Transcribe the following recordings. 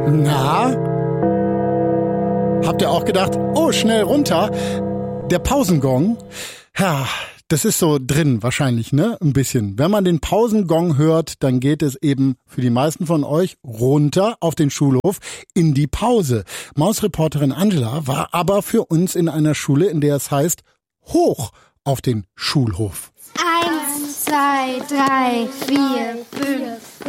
Na? Habt ihr auch gedacht, oh, schnell runter? Der Pausengong? Ja, das ist so drin wahrscheinlich, ne? Ein bisschen. Wenn man den Pausengong hört, dann geht es eben für die meisten von euch runter auf den Schulhof in die Pause. Mausreporterin Angela war aber für uns in einer Schule, in der es heißt, hoch auf den Schulhof. 1, 2, 3, 4, 5,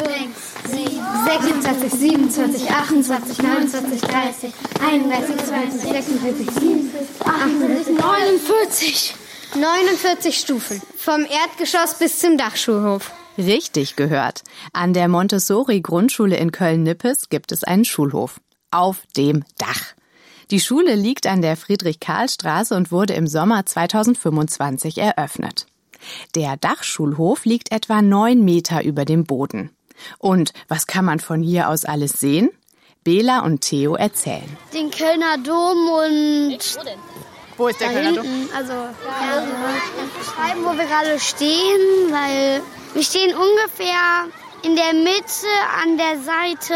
6, 7, 26, 27, 28, 29, 30, 31, 32, 46, 47, 48, 49. 49 Stufen. Vom Erdgeschoss bis zum Dachschulhof. Richtig gehört. An der Montessori-Grundschule in Köln-Nippes gibt es einen Schulhof. Auf dem Dach. Die Schule liegt an der Friedrich-Karl-Straße und wurde im Sommer 2025 eröffnet. Der Dachschulhof liegt etwa 9 Meter über dem Boden. Und was kann man von hier aus alles sehen? Bela und Theo erzählen. Den Kölner Dom und... Wo ist der Kölner Dom? Also, beschreiben, wo wir gerade stehen, weil wir stehen ungefähr in der Mitte an der Seite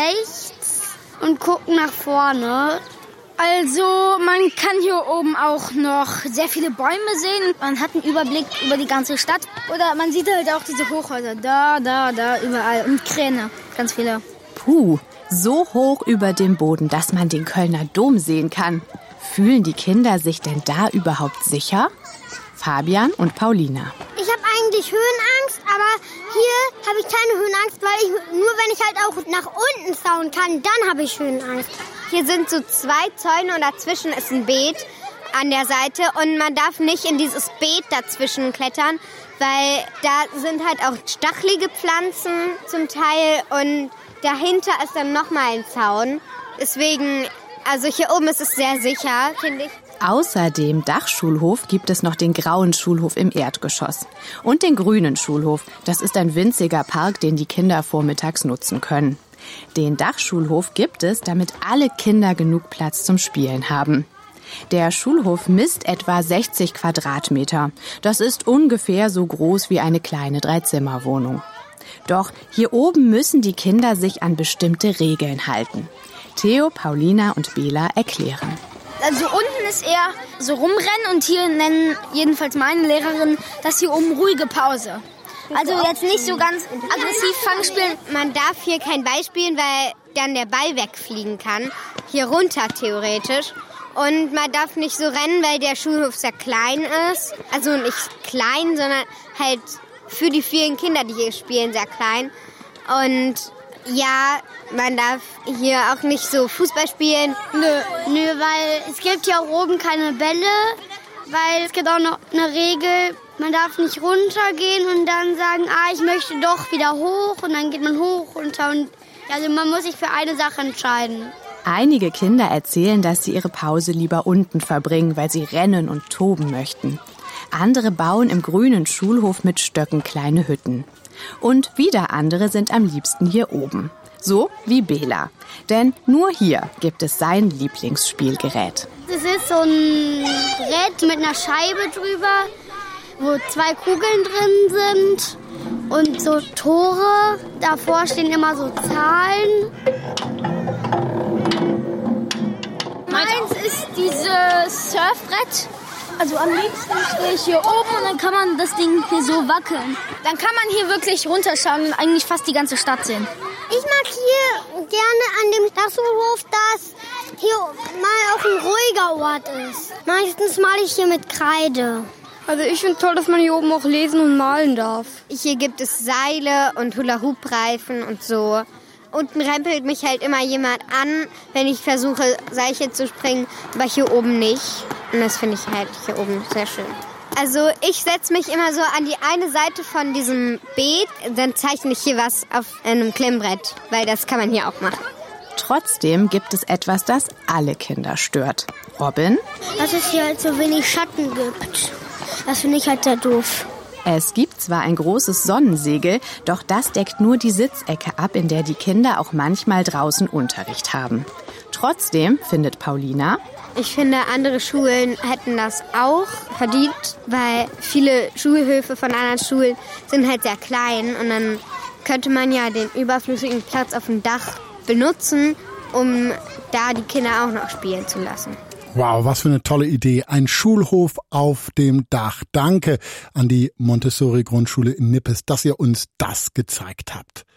rechts und gucken nach vorne. Also, man kann hier oben auch noch sehr viele Bäume sehen. Man hat einen Überblick über die ganze Stadt. Oder man sieht halt auch diese Hochhäuser. Da, überall. Und Kräne. Ganz viele. Puh, so hoch über dem Boden, dass man den Kölner Dom sehen kann. Fühlen die Kinder sich denn da überhaupt sicher? Fabian und Paulina. Ich habe eigentlich Höhenangst, aber hier habe ich keine Höhenangst, weil nur wenn ich halt auch nach unten schauen kann, dann habe ich Höhenangst. Hier sind so 2 Zäune und dazwischen ist ein Beet an der Seite und man darf nicht in dieses Beet dazwischen klettern, weil da sind halt auch stachelige Pflanzen zum Teil und dahinter ist dann nochmal ein Zaun. Deswegen, also hier oben ist es sehr sicher, finde ich. Außer dem Dachschulhof gibt es noch den grauen Schulhof im Erdgeschoss. Und den grünen Schulhof. Das ist ein winziger Park, den die Kinder vormittags nutzen können. Den Dachschulhof gibt es, damit alle Kinder genug Platz zum Spielen haben. Der Schulhof misst etwa 60 Quadratmeter. Das ist ungefähr so groß wie eine kleine 3-Zimmer-Wohnung. Doch hier oben müssen die Kinder sich an bestimmte Regeln halten. Theo, Paulina und Bela erklären. Also unten ist eher so rumrennen und hier nennen jedenfalls meine Lehrerin das hier oben ruhige Pause. Also jetzt nicht so ganz aggressiv Fangspielen. Man darf hier kein Ball spielen, weil dann der Ball wegfliegen kann. Hier runter theoretisch. Und man darf nicht so rennen, weil der Schulhof sehr klein ist. Also nicht klein, sondern halt für die vielen Kinder, die hier spielen, sehr klein. Und ja, man darf hier auch nicht so Fußball spielen. Nö, weil es gibt ja oben keine Bälle, weil es gibt auch noch eine Regel, man darf nicht runtergehen und dann sagen, ich möchte doch wieder hoch und dann geht man hoch, runter und also man muss sich für eine Sache entscheiden. Einige Kinder erzählen, dass sie ihre Pause lieber unten verbringen, weil sie rennen und toben möchten. Andere bauen im grünen Schulhof mit Stöcken kleine Hütten. Und wieder andere sind am liebsten hier oben. So wie Bela. Denn nur hier gibt es sein Lieblingsspielgerät. Das ist so ein Brett mit einer Scheibe drüber, wo 2 Kugeln drin sind und so Tore. Davor stehen immer so Zahlen. Meins ist dieses Surfbrett. Also am liebsten stehe ich hier oben und dann kann man das Ding hier so wackeln. Dann kann man hier wirklich runterschauen und eigentlich fast die ganze Stadt sehen. Ich mag hier gerne an dem Dachschulhof, dass hier mal auch ein ruhiger Ort ist. Meistens male ich hier mit Kreide. Also ich finde toll, dass man hier oben auch lesen und malen darf. Hier gibt es Seile und Hula-Hoop-Reifen und so. Unten rempelt mich halt immer jemand an, wenn ich versuche, Seilchen zu springen, aber hier oben nicht. Und das finde ich halt hier oben sehr schön. Also ich setze mich immer so an die eine Seite von diesem Beet, dann zeichne ich hier was auf einem Klemmbrett, weil das kann man hier auch machen. Trotzdem gibt es etwas, das alle Kinder stört. Robin? Dass es hier halt so wenig Schatten gibt. Das finde ich halt sehr doof. Es gibt zwar ein großes Sonnensegel, doch das deckt nur die Sitzecke ab, in der die Kinder auch manchmal draußen Unterricht haben. Trotzdem findet Paulina: Ich finde, andere Schulen hätten das auch verdient, weil viele Schulhöfe von anderen Schulen sind halt sehr klein und dann könnte man ja den überflüssigen Platz auf dem Dach benutzen um da die Kinder auch noch spielen zu lassen. Wow, was für eine tolle Idee. Ein Schulhof auf dem Dach. Danke an die Montessori-Grundschule in Nippes, dass ihr uns das gezeigt habt.